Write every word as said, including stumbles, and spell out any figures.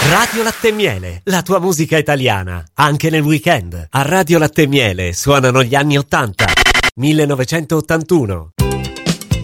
Radio Latte e Miele, la tua musica italiana, anche nel weekend. A Radio Latte e Miele suonano gli anni ottanta. millenovecentottantuno.